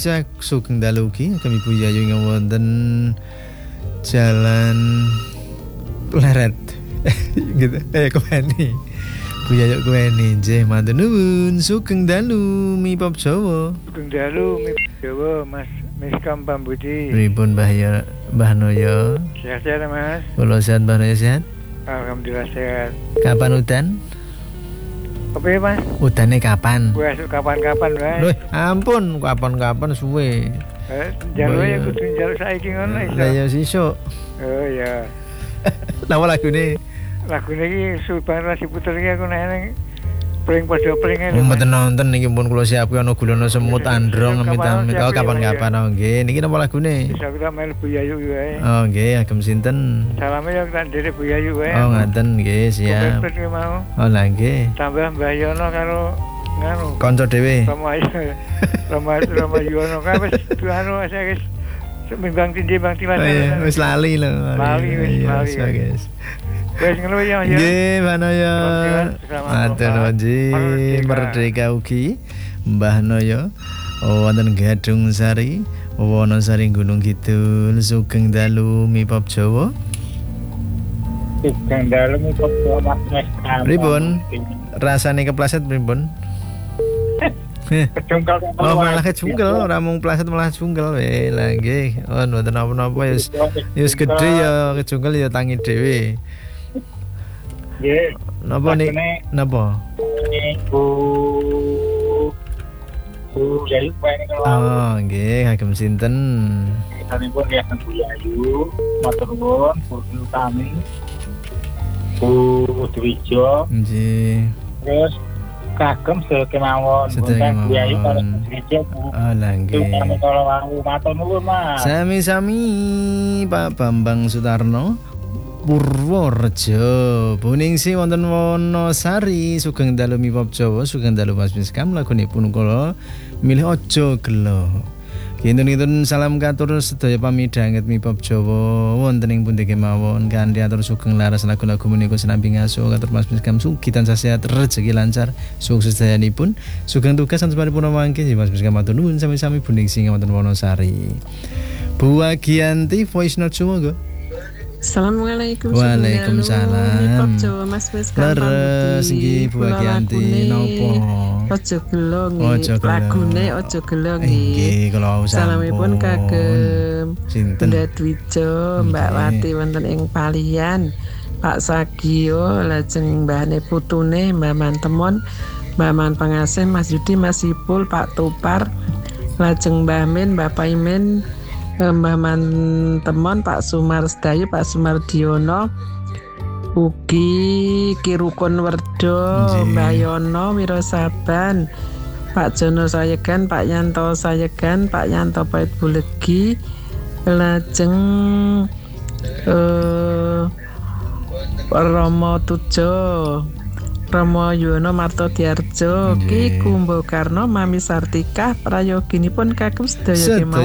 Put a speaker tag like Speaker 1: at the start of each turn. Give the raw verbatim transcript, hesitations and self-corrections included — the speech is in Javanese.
Speaker 1: Nisa sugeng dalu ugi kami Ibu Yayu ing wonten Jalan Pleret. Gitu. Eh Kuweni. Bu Yayu Kuweni nggih matur nuwun sugeng dalu mi pop Jawa.
Speaker 2: Sugeng dalu mi pop Jawa Mas Miskam Pambudi.
Speaker 1: Pripun Mbah ya Mbah Noyo?
Speaker 2: Sehat-sehat Mas.
Speaker 1: Kula sehat Mbah Noyo sehat?
Speaker 2: Alhamdulillah sehat.
Speaker 1: Kapan udan?
Speaker 2: Apa ya Mas?
Speaker 1: Udane kapan?
Speaker 2: Wes kapan-kapan Mas.
Speaker 1: Loh, ampun, kapan-kapan suwe.
Speaker 2: Eh, jalur ya kudu jalur saiki ngono iso.
Speaker 1: Lah ya sesuk.
Speaker 2: Oh ya.
Speaker 1: Napa lagune?
Speaker 2: Lagune iki Sulban Rasi Puter iki aku nek pring padha pring.
Speaker 1: Mboten nonton niki pun kula siapke ana gulana semut androng amit-amit kapan-kapan oh nggih. Niki napa lagune?
Speaker 2: Bisa kita melu Bu Yayu wae.
Speaker 1: Oh nggih, agem sinten?
Speaker 2: Salame ya tak nderek Bu Yayu wae.
Speaker 1: Oh ngaten nggih, siap. Oh lah nggih.
Speaker 2: Tambah Mbah Yono karo nganu.
Speaker 1: Kanca dhewe.
Speaker 2: Rama Rama Rama Yono ka wis anu wis semimbang tindi bang tiwas.
Speaker 1: Wis lali lho.
Speaker 2: Lali wis lali.
Speaker 1: Guys.
Speaker 2: Wes ngono ya.
Speaker 1: Nggih, Mbah Noyo. Matur nuwun nggih. Merdeka ugi Mbah Noyo. Wonten Gadung Sari, Wonosari Gunung Kidul, sugeng dalu mi pop Jawa.
Speaker 3: Sugeng dalu mi pop Jawa Mas.
Speaker 1: Pripun? Rasane kepleset pripun?
Speaker 3: Kejungkel.
Speaker 1: Oh, malah kejungkel, ora mung pleset malah jungkel. Eh, lah nggih. Oh, mboten napa-napa ya wis gedhe ya kejungkel ya tangi dhewe.
Speaker 3: Nggih.
Speaker 1: Napa nih? Napa?
Speaker 3: Bu Bu Yayu kuwi kalau.
Speaker 1: Oh, nggih, kagem sinten?
Speaker 3: Sanipun ya Bu Yayu, matur nuwun Bu kami. Bu Dwijo.
Speaker 1: Nggih.
Speaker 3: Terus kagem sekemawon Bu Yayu karo Dwijo.
Speaker 1: Oh, lah nggih.
Speaker 3: Kalau mau matur nuwun Mas.
Speaker 1: Sami-sami Pak Bambang Sutarno. Purworejo Buningsi wonten Wonosari sugeng dalu mi pop Jawa sugeng dalu Mas Miskam lagunipun kula milih aja gelo. Kinten-kinten salam katur sedaya pamidhanget mi pop Jawa wonten ing pundi kemawon kanthi atur sugeng laras lagu-lagu menika senampi ngaso katur Mas Miskam sugih tansah sehat rejeki lancar sukses dayanipun sugeng tugas sanes paripurna mangke Mas Miskam matur nuwun sami-sami Buningsi wonten Wonosari. Bu Agianti voice note sumangga.
Speaker 4: Assalamualaikum.
Speaker 1: Waalaikumsalam.
Speaker 4: Jawa Mas Miskam pamudi.
Speaker 1: Leres nggih Bu Agianti napa?
Speaker 4: Aja gelo nggih. Lagune aja gelo nggih.
Speaker 1: Nggih kula usaha.
Speaker 4: Salamipun kagem
Speaker 1: sinten?
Speaker 4: Bunda Dwijo, Mbak Wati wonten ing Palian. Pak Sagio lajeng mbahne putune Mbak Mantemon, Mbak Man Pengasih, Mas Yudi, Mas Ipul, Pak Tupar, lajeng Mbah Min, Mbak Paimin, Mbah Mantemon, Pak Sumar Sedayu, Pak Sumardiono, ugi Kirukun Werdo, Mbah Yono Wirosaban, Pak Jono Sayegan, Pak Yanto Sayegan, Pak Yanto Pait Bulegi, lajeng eh, Romo Tujo, Romo Yono Marto Diarjo, Ki Kumbo Karno, Mami Sartika, prayoginipun kagem sedaya kemawon.